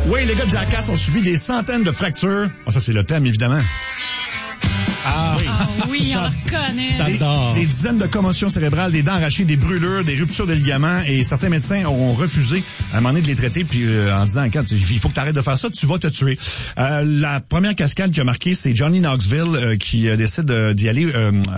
Oui, les gars de Jackass ont subi des centaines de fractures. Oh, ça, c'est le thème, évidemment. Ah oui, on le reconnaît. J'adore. Des dizaines de commotions cérébrales, des dents arrachées, des brûlures, des ruptures de ligaments, et certains médecins ont refusé à un moment donné de les traiter, puis en disant, quand il faut que tu arrêtes de faire ça, tu vas te tuer. La première cascade qui a marqué, c'est Johnny Knoxville qui décide d'y aller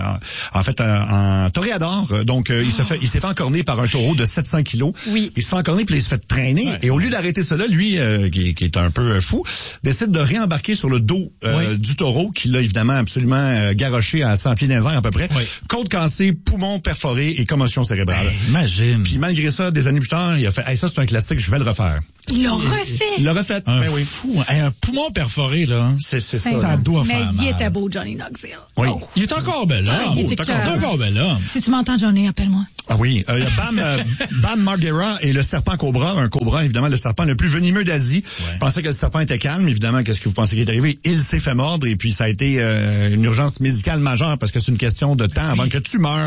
en toréador. Donc il s'est fait encorner par un taureau de 700 kilos. Oui. Il se fait encorner, puis il se fait traîner. Ouais. Et au lieu d'arrêter cela, lui, qui est un peu fou, décide de réembarquer sur le dos du taureau, qui l'a évidemment absolument garoché à 100 pieds dans les airs à peu près. Oui. Côte cassée, poumon perforé et commotion cérébrale. Imagine. Puis malgré ça, des années plus tard, il a fait, ça c'est un classique, je vais le refaire. Il l'a refait. Il l'a refait. Oui. Fou. Un poumon perforé, là. C'est ça. Ça doit faire mal. Mais il était beau, Johnny Knoxville. Oui. Oh. Il est encore bel homme. Il est encore bel homme. Si tu m'entends, Johnny, appelle-moi. Ah oui. Il y a Bam Margera et le serpent cobra. Un cobra, évidemment, le serpent le plus venimeux d'Asie. Ouais. Pensait que le serpent était calme. Évidemment, qu'est-ce que vous pensez qui est arrivé? Il s'est fait mordre et puis ça a été une urgence médicale majeure parce que c'est une question de temps avant que tu meurs.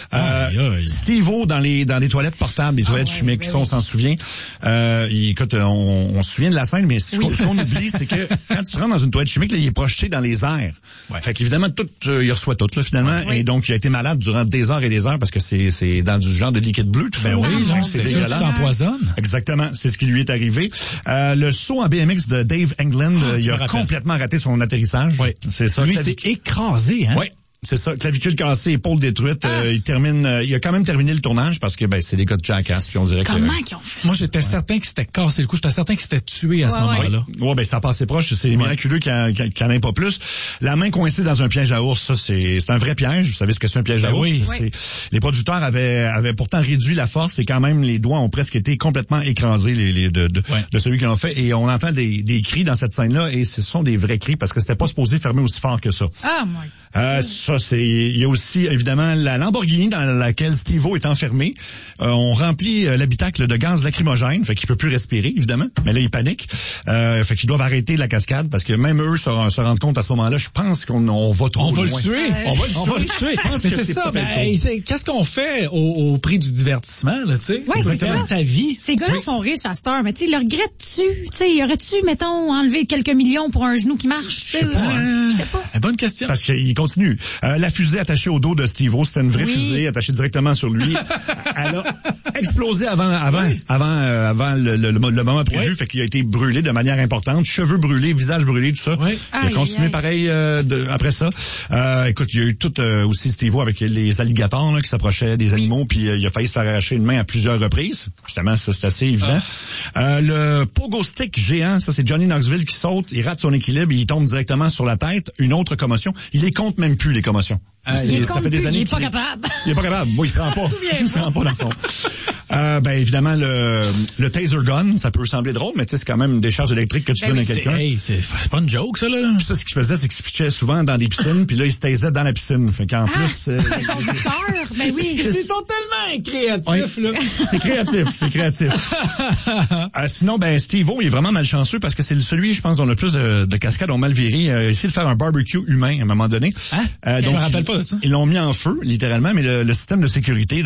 Steve-O dans les toilettes portables, des toilettes chimiques, on s'en souvient. Écoute, on se souvient de la scène, mais ce qu'on oublie, c'est que quand tu rentres dans une toilette chimique, là, il est projeté dans les airs. Ouais. Fait qu'évidemment, il reçoit tout, là, finalement. Ouais, et donc, il a été malade durant des heures et des heures parce que c'est dans du genre de liquide bleu. Tout ça. Oui, c'est dégueulasse. Ça t'empoisonne. Exactement, c'est ce qui lui est arrivé. Le saut en BMX de Dave England, il a complètement raté son atterrissage. Oui. C'est ça. Lui, c'est écrasé, hein? Oui. C'est ça, clavicule cassée, épaule détruite. Il a quand même terminé le tournage parce que c'est les gars de Jackass puis on dirait Comment qu'ils ont fait? Moi, j'étais certain qu'il s'était cassé le cou, j'étais certain qu'il s'était tué à ce moment-là. Ouais, ça passait proche, c'est miraculeux qu'il n'y en ait pas plus. La main coincée dans un piège à ours, ça c'est un vrai piège. Vous savez ce que c'est un piège à ours? Oui. Les producteurs avaient pourtant réduit la force et quand même les doigts ont presque été complètement écrasés de celui qui l'ont fait et on entend des cris dans cette scène-là et ce sont des vrais cris parce que c'était pas supposé fermer aussi fort que ça. Ah moi. Il y a aussi, évidemment, la Lamborghini dans laquelle Steve-O est enfermé. On remplit l'habitacle de gaz lacrymogène, fait qu'il peut plus respirer, évidemment. Mais là, il panique. Fait qu'ils doivent arrêter la cascade parce que même eux se rendent compte à ce moment-là, je pense qu'on va trop loin. On va le tuer. Mais c'est ça. Qu'est-ce qu'on fait au prix du divertissement, là, tu sais? Oui, c'est ça. Ta vie. Ces gars-là sont riches à cette heure, mais tu sais, le regrettes-tu? Tu sais, y aurait-tu, mettons, enlevé quelques millions pour un genou qui marche? Je sais pas. Bonne question. Parce qu'il continue. La fusée attachée au dos de Steve-O, c'était une vraie fusée attachée directement sur lui. Elle a explosé avant le moment prévu, fait qu'il a été brûlé de manière importante, cheveux brûlés, visage brûlé, tout ça. Il a continué pareil après ça. Écoute, il y a eu tout aussi Steve-O avec les alligators là, qui s'approchaient des animaux, puis il a failli se faire arracher une main à plusieurs reprises. Justement, ça c'est assez évident. Le pogo stick géant, ça c'est Johnny Knoxville qui saute, il rate son équilibre, il tombe directement sur la tête, une autre commotion. Il les compte même plus les commotions. Ça fait des années. Il est pas capable. Il est pas capable. Bon, il se rend pas. Il se rend pas dans son. Évidemment, le taser gun, ça peut ressembler drôle, mais tu sais, c'est quand même des charges électriques que tu donnes à quelqu'un. C'est pas une joke, ça, là. Puis ça, ce qu'il faisait, c'est qu'il se pitchait souvent dans des piscines, puis là, il se tasait dans la piscine. Fait qu'en plus. C'est ben oui. Ils sont tellement créatifs, là. C'est créatif. Sinon, Steve-O, il est vraiment malchanceux parce que c'est celui, je pense, dont le plus de cascades ont mal viré. Il a essayé de faire un barbecue humain à un moment donné. Donc, je me rappelle pas de ça. Ils l'ont mis en feu, littéralement, mais le système de sécurité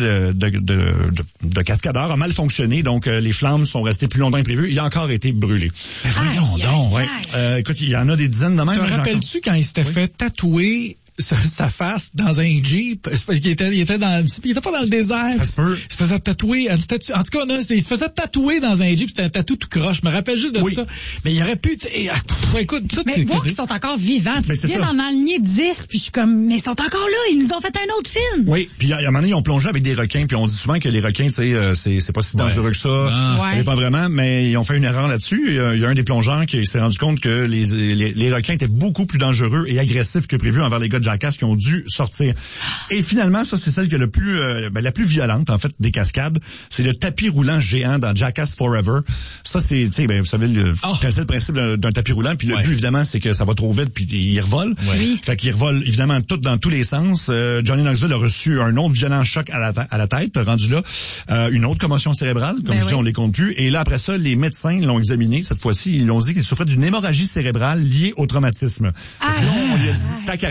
de cascadeurs a mal fonctionné, donc les flammes sont restées plus longtemps que prévu. Il a encore été brûlé. Voyons donc. Écoute, il y en a des dizaines de même. Te rappelles-tu quand il s'était fait tatouer sa face dans un Jeep? Parce qu'il était pas dans le désert. Ça se peut. Il se faisait tatouer. En tout cas, il se faisait tatouer dans un Jeep. C'était un tatou tout croche. Je me rappelle juste de ça. Mais il aurait pu, écoute, ça, mais voir qu'ils sont encore vivants. Tu viens d'en aligner 10, puis je suis comme, mais ils sont encore là. Ils nous ont fait un autre film. Oui. Puis à un moment donné, ils ont plongé avec des requins. Puis on dit souvent que les requins, tu sais, c'est pas si dangereux que ça. Pas vraiment, mais ils ont fait une erreur là-dessus. Il y a un des plongeurs qui s'est rendu compte que les requins étaient beaucoup plus dangereux et agressifs que prévu envers les gars de Jackass qui ont dû sortir. Et finalement, ça, c'est celle qui est la plus violente, en fait, des cascades. C'est le tapis roulant géant dans Jackass Forever. Ça, c'est, tu sais, vous savez, c'est le principe d'un tapis roulant. Puis le but, évidemment, c'est que ça va trop vite puis il revole. Fait qu'il revole, évidemment, dans tous les sens. Johnny Knoxville a reçu un autre violent choc à la tête, rendu là. Une autre commotion cérébrale, comme je dis, on les compte plus. Et là, après ça, les médecins l'ont examiné. Cette fois-ci, ils l'ont dit qu'il souffrait d'une hémorragie cérébrale liée au traumatisme. Donc là, on lui a dit, ta carrière est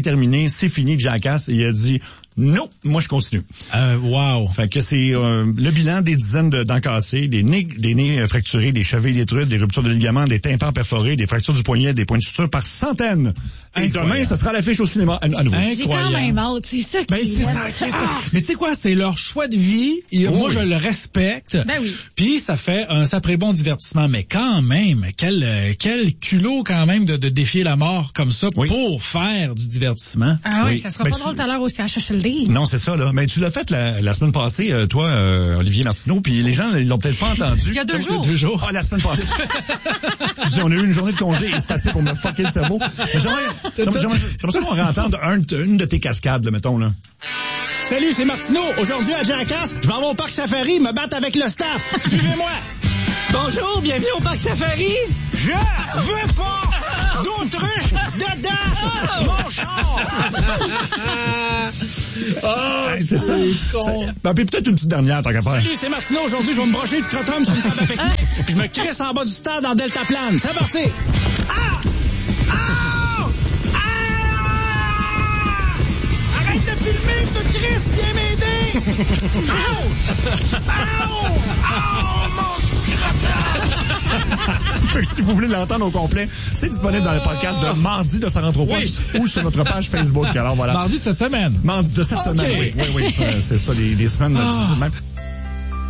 terminé, c'est fini, Jackass. Et il a dit, non, moi je continue. Wow. Fait que c'est le bilan des dizaines dents cassées, des nez fracturés, des chevilles détruites, des ruptures de ligaments, des tympans perforés, des fractures du poignet, des points de suture par centaines. Et demain, ça sera à l'affiche au cinéma à nouveau. C'est quand même hâte, c'est ça qui c'est ça. Mais tu sais quoi, c'est leur choix de vie. Et moi, je le respecte. Ben oui. Puis ça fait un sacré bon divertissement. Mais quand même, quel culot quand même de défier la mort comme ça pour faire du divertissement. Ah oui, ça sera pas drôle tout à l'heure au CHSLD. Non, c'est ça, là. Mais tu l'as fait la semaine passée, toi, Olivier Martineau, puis les gens, ils l'ont peut-être pas entendu. Il y a 2 jours. Ah, la semaine passée. On a eu une journée de congé et c'est assez pour me fucker le cerveau. J'aimerais ça qu'on réentende une de tes cascades, là, mettons, là. Salut, c'est Martineau. Aujourd'hui, à Jackass, je vais au parc Safari me battre avec le staff. Suivez-moi. Bonjour, bienvenue au parc Safari. Je veux pas d'autruche dedans mon char. C'est ça. Puis peut-être une petite dernière, tant qu'à faire. Salut, c'est Martineau. Aujourd'hui, je vais me brocher du scrotum sur une table avec moi. Je me crisse en bas du stade en deltaplane. C'est parti. Ah! Ah! Arrête de filmer, tu crisses, viens m'aider! Mon si vous voulez l'entendre au complet, c'est disponible dans le podcast de mardi de Ça rentre au poste ou sur notre page Facebook. Alors voilà. Mardi de cette semaine. Mardi de cette semaine, oui. C'est ça, les semaines difficiles même.